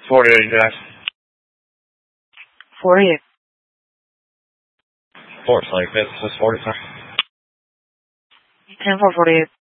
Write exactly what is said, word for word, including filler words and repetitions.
forty-eight, guys. forty-eight. Fort Lake, this is forty-five. ten four forty-eight.